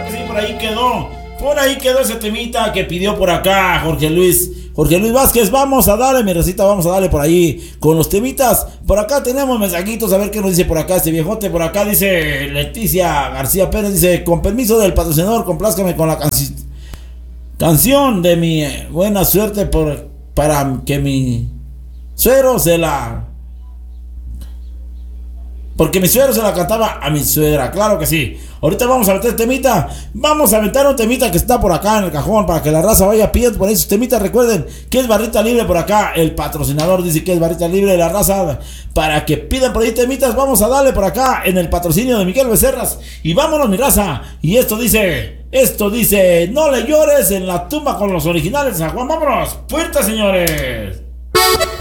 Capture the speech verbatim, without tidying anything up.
que sí, por ahí quedó. Por ahí quedó ese temita que pidió por acá Jorge Luis. Jorge Luis Vázquez, vamos a darle, mi recita, vamos a darle por ahí con los temitas. Por acá tenemos mensajitos, a ver qué nos dice por acá este viejote. Por acá dice Leticia García Pérez, dice, con permiso del patrocinador, complázcame con la canción canción de mi buena suerte por, para que mi suegro se la... Porque mi suegro se la cantaba a mi suegra, claro que sí. Ahorita vamos a meter temita. Vamos a meter un temita que está por acá en el cajón para que la raza vaya pidiendo por ahí sus temitas. Recuerden que es Barrita Libre por acá. El patrocinador dice que es Barrita Libre de la raza. Para que pidan por ahí temitas, vamos a darle por acá en el patrocinio de Miguel Becerras. Y vámonos, mi raza. Y esto dice, esto dice, no le llores en la tumba con los originales de San Juan. Vámonos, puerta, señores.